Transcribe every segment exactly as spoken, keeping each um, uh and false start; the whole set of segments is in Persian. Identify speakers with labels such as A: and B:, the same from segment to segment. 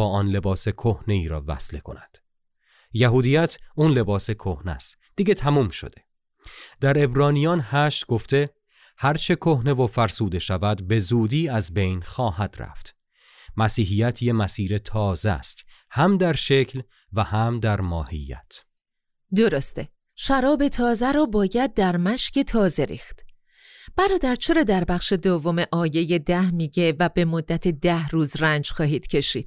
A: با آن لباس کهنه ای را وصله کند. یهودیت اون لباس کهنه است. دیگه تموم شده. در عبرانیان هشت گفته هر چه کهنه و فرسوده شود به زودی از بین خواهد رفت. مسیحیت یه مسیر تازه است، هم در شکل و هم در ماهیت.
B: درسته. شراب تازه رو باید در مشک تازه ریخت. برادر چرا در بخش دوم آیه ده میگه و به مدت ده روز رنج خواهید کشید؟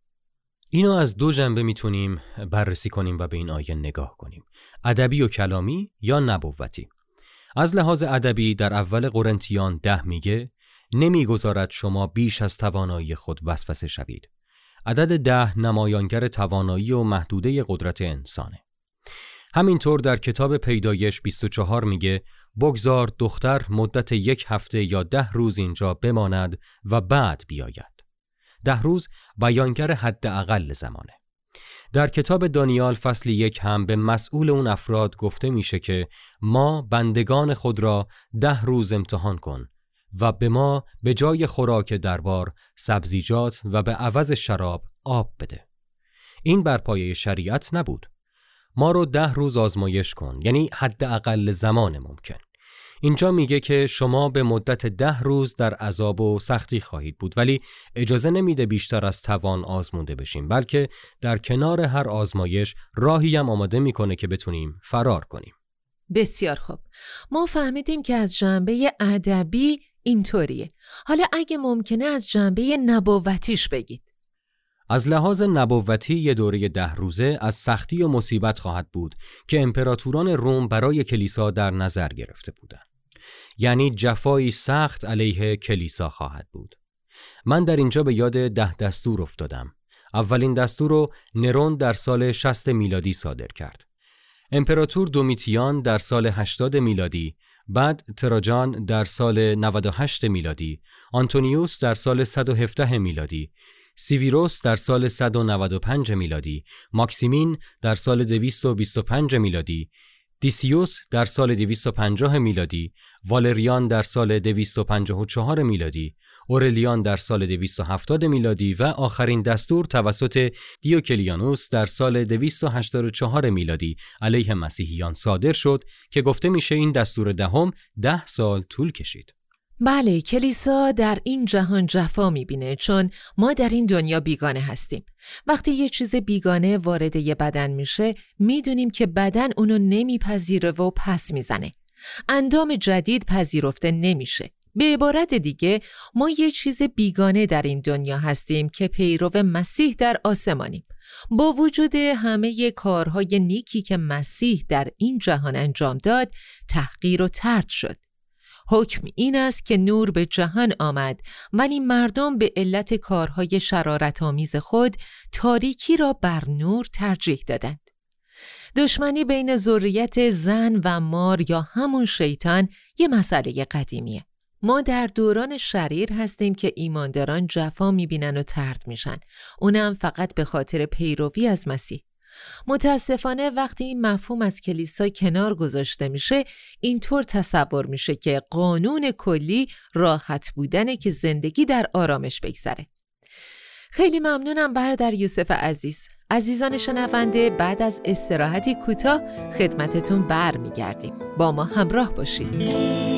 A: اینو از دو جنبه میتونیم بررسی کنیم و به این آیه نگاه کنیم. ادبی و کلامی یا نبوتی. از لحاظ ادبی در اول قرنتیان ده میگه نمیگذارد شما بیش از توانایی خود وسوسه شوید. عدد ده نمایانگر توانایی و محدوده قدرت انسانه. همینطور در کتاب پیدایش بیست و چهار میگه بگذار دختر مدت یک هفته یا ده روز اینجا بماند و بعد بیاید. ده روز بیانگر حداقل زمانه. در کتاب دانیال فصل یک هم به مسئول اون افراد گفته میشه که ما بندگان خود را ده روز امتحان کن و به ما به جای خوراک دربار سبزیجات و به عوض شراب آب بده. این بر پایه شریعت نبود. ما رو ده روز آزمایش کن، یعنی حداقل زمان ممکن. اینجا میگه که شما به مدت ده روز در عذاب و سختی خواهید بود، ولی اجازه نمیده بیشتر از توان آزموده بشیم، بلکه در کنار هر آزمایش راهی هم آماده میکنه که بتونیم فرار کنیم.
B: بسیار خوب. ما فهمیدیم که از جنبه ادبی اینطوریه. حالا اگه ممکنه از جنبه نبوتیش بگید.
A: از لحاظ نبوتی یه دوره ده روزه از سختی و مصیبت خواهد بود که امپراتوران روم برای کلیسا در نظر گرفته بودند. یعنی جفایی سخت علیه کلیسا خواهد بود. من در اینجا به یاد ده دستور افتادم. اولین دستور رو نرون در سال شصت میلادی صادر کرد. امپراتور دومیتیان در سال هشتاد میلادی، بعد تراجان در سال نود و هشت میلادی، آنتونیوس در سال صد و هفده میلادی، سیویروس در سال صد و نود و پنج میلادی، ماکسیمین در سال دویست و بیست و پنج میلادی، دیسیوس در سال دویست و پنجاه میلادی، والریان در سال دویست و پنجاه و چهار میلادی، اورلیان در سال دویست و هفتاد میلادی و آخرین دستور توسط دیوکلیانوس در سال دویست و هشتاد و چهار میلادی علیه مسیحیان صادر شد که گفته میشه این دستور دهم ده سال طول کشید.
B: بله، کلیسا در این جهان جفا میبینه، چون ما در این دنیا بیگانه هستیم. وقتی یه چیز بیگانه وارد یه بدن میشه، میدونیم که بدن اونو نمیپذیره و پس میزنه. اندام جدید پذیرفته نمیشه. به عبارت دیگه، ما یه چیز بیگانه در این دنیا هستیم که پیرو مسیح در آسمانیم. با وجود همه کارهای نیکی که مسیح در این جهان انجام داد، تحقیر و طرد شد. حکم این است که نور به جهان آمد، ولی مردم به علت کارهای شرارت‌آمیز خود تاریکی را بر نور ترجیح دادند. دشمنی بین ذریت زن و مار یا همون شیطان یه مسئله قدیمیه. ما در دوران شریر هستیم که ایمانداران جفا میبینن و طرد میشن، اونم فقط به خاطر پیروی از مسیح. متاسفانه وقتی این مفهوم از کلیسا کنار گذاشته میشه، اینطور تصور میشه که قانون کلی راحت بودنه که زندگی در آرامش بگذره. خیلی ممنونم برادر یوسف عزیز. عزیزان شنونده، بعد از استراحتی کوتاه خدمتتون برمیگردیم. با ما همراه باشید.